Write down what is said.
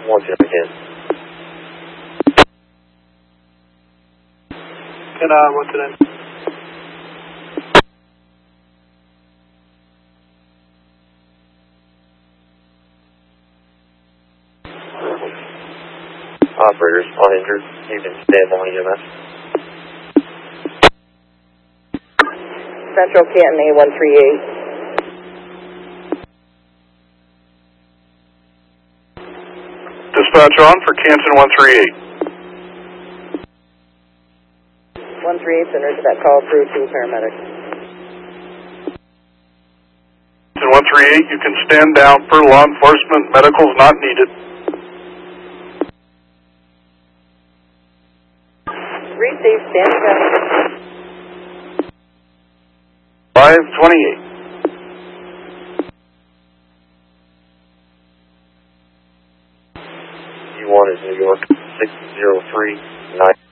Once again. 10, what's the name? Operators uninjured. You can stand on EMS. Central Canton A138. Dispatch on for Canton 138. 138 centers that call through to paramedic. Canton 138, you can stand down for law enforcement. Medical's not needed. Receive, standing by. 528. U1 is New York 6039.